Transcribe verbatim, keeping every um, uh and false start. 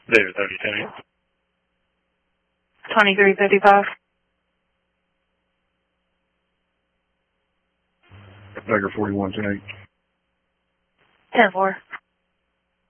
David thirty ten eight. twenty-three fifty-five. Vector forty-one ten eight. ten four.